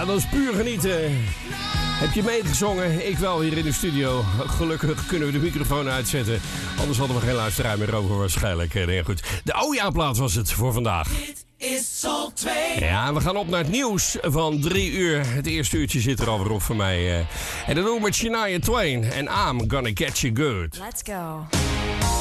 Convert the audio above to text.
Ja, dat is puur genieten. Heb je meegezongen? Ik wel hier in de studio. Gelukkig kunnen we de microfoon uitzetten. Anders hadden we geen luisteraar meer over waarschijnlijk. Nee, goed. De Oja-plaat was het voor vandaag. Dit is Sol 2. Ja, we gaan op naar het nieuws van 3 uur. Het eerste uurtje zit er alweer op voor mij. En dat doen we met Shania Twain. En I'm gonna get you good. Let's go.